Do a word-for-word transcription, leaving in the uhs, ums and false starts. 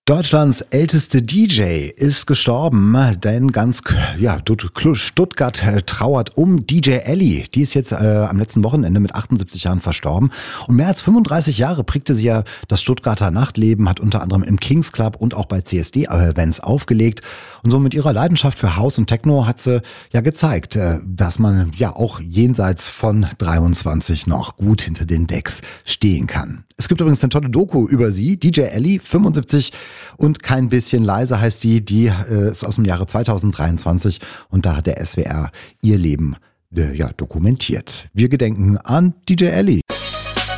Deutschlands älteste D J ist gestorben, denn ganz ja, Stuttgart trauert um D J Elli. Die ist jetzt äh, am letzten Wochenende mit achtundsiebzig Jahren verstorben. Und mehr als fünfunddreißig Jahre prägte sie ja das Stuttgarter Nachtleben, hat unter anderem im Kings Club und auch bei C S D-Events aufgelegt. Und so mit ihrer Leidenschaft für House und Techno hat sie ja gezeigt, äh, dass man ja auch jenseits von dreiundzwanzig noch gut hinter den Decks stehen kann. Es gibt übrigens eine tolle Doku über sie, D J Elli, fünfundsiebzig und kein bisschen leise heißt die, die äh, ist aus dem Jahre zweitausenddreiundzwanzig und da hat der S W R ihr Leben äh, ja, dokumentiert. Wir gedenken an D J Elli.